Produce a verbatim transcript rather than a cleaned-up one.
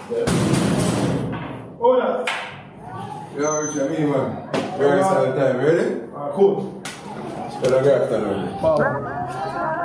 Yeah. Oh, that. Yo, Rich, I mean, man. Very excited time. Ready? Alright, cool. Spell a graph, then.